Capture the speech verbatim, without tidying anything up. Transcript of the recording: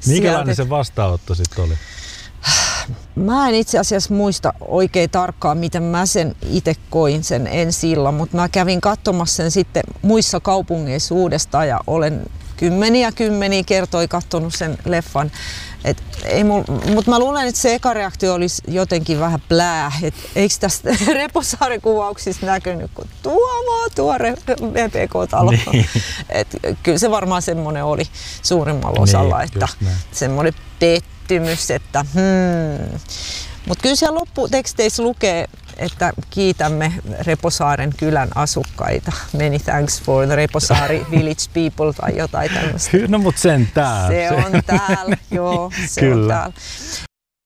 Minkälainen se vastaanotto sitten oli? Mä en itse asiassa muista oikein tarkkaan, miten mä sen itse koin sen ensi illan, mutta mä kävin katsomassa sen sitten muissa kaupungeissa uudestaan ja olen kymmeniä kymmeniä kertoja katsonut sen leffan. Mutta mä luulen, että se eka reaktio olisi jotenkin vähän plää. Et eikö tästä Reposaaren kuvauksista näkynyt, kun tuo tuore V P K-talo. Niin. Et kyllä se varmaan semmoinen oli suurimmalla osalla, niin, että semmoinen pettymys, että hmm. Mutta kyllä siellä lopputeksteissä lukee, että kiitämme Reposaaren kylän asukkaita. Many thanks for the Reposaari village people tai jotain tämmöistä. No mut sen täällä. Se on täällä, joo, se Kyllä. on täällä.